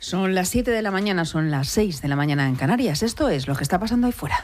Son las 7 de la mañana, son las 6 de la mañana en Canarias. Esto es lo que está pasando ahí fuera.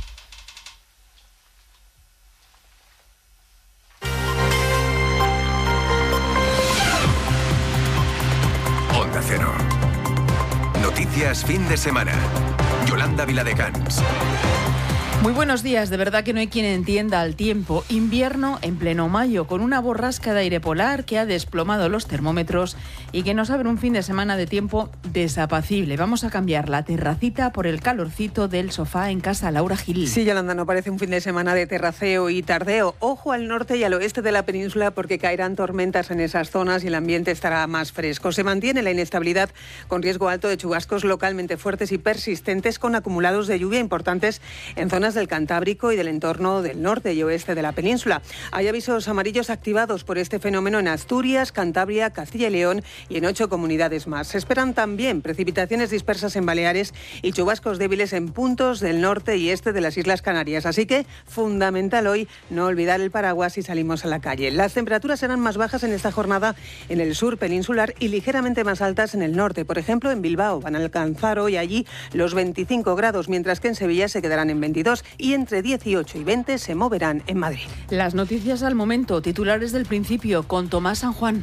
Onda Cero. Noticias fin de semana. Yolanda Viladecans. Muy buenos días. De verdad que no hay quien entienda al tiempo. Invierno en pleno mayo, con una borrasca de aire polar que ha desplomado los termómetros y que nos abre un fin de semana de tiempo desapacible. Vamos a cambiar la terracita por el calorcito del sofá en casa. Laura Gil. Sí, Yolanda, no parece un fin de semana de terraceo y tardeo. Ojo al norte y al oeste de la península porque caerán tormentas en esas zonas y el ambiente estará más fresco. Se mantiene la inestabilidad con riesgo alto de chubascos localmente fuertes y persistentes con acumulados de lluvia importantes en zonas del Cantábrico y del entorno del norte y oeste de la península. Hay avisos amarillos activados por este fenómeno en Asturias, Cantabria, Castilla y León y en 8 comunidades más. Se esperan también precipitaciones dispersas en Baleares y chubascos débiles en puntos del norte y este de las Islas Canarias. Así que fundamental hoy no olvidar el paraguas si salimos a la calle. Las temperaturas serán más bajas en esta jornada en el sur peninsular y ligeramente más altas en el norte. Por ejemplo, en Bilbao van a alcanzar hoy allí los 25 grados, mientras que en Sevilla se quedarán en 22 y entre 18 y 20 se moverán en Madrid. Las noticias al momento, titulares del principio, con Tomás San Juan.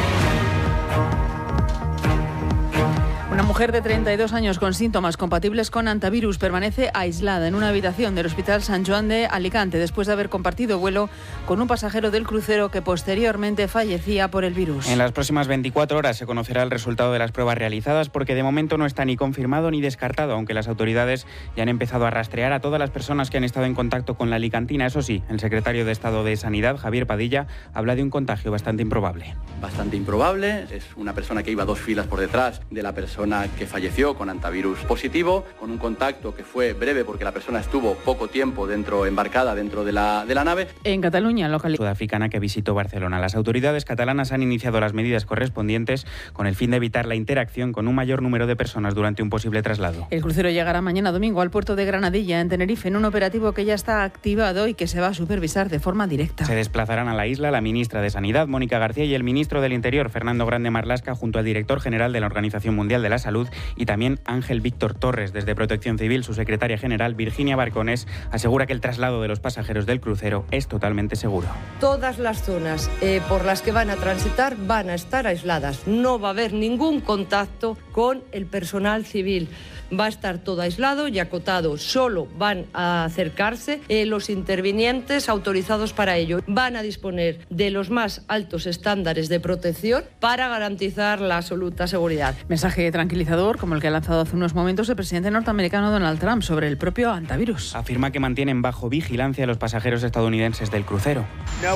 Una mujer de 32 años con síntomas compatibles con hantavirus permanece aislada en una habitación del Hospital San Joan de Alicante después de haber compartido vuelo con un pasajero del crucero que posteriormente fallecía por el virus. En las próximas 24 horas se conocerá el resultado de las pruebas realizadas porque de momento no está ni confirmado ni descartado, aunque las autoridades ya han empezado a rastrear a todas las personas que han estado en contacto con la alicantina. Eso sí, el secretario de Estado de Sanidad, Javier Padilla, habla de un contagio bastante improbable. Bastante improbable, es una persona que iba 2 filas por detrás de la persona que falleció con hantavirus positivo, con un contacto que fue breve porque la persona estuvo poco tiempo embarcada dentro de la nave. En Cataluña, localidad sudafricana que visitó Barcelona. Las autoridades catalanas han iniciado las medidas correspondientes con el fin de evitar la interacción con un mayor número de personas durante un posible traslado. El crucero llegará mañana domingo al puerto de Granadilla, en Tenerife, en un operativo que ya está activado y que se va a supervisar de forma directa. Se desplazarán a la isla la ministra de Sanidad, Mónica García, y el ministro del Interior, Fernando Grande Marlaska, junto al director general de la Organización Mundial de la Salud y también Ángel Víctor Torres. Desde Protección Civil, su secretaria general, Virginia Barconés, asegura que el traslado de los pasajeros del crucero es totalmente seguro. Todas las zonas por las que van a transitar van a estar aisladas. No va a haber ningún contacto con el personal civil. Va a estar todo aislado y acotado. Solo van a acercarse los intervinientes autorizados para ello. Van a disponer de los más altos estándares de protección para garantizar la absoluta seguridad. Mensaje tranquilizador como el que ha lanzado hace unos momentos el presidente norteamericano Donald Trump sobre el propio hantavirus. Afirma que mantienen bajo vigilancia a los pasajeros estadounidenses del crucero.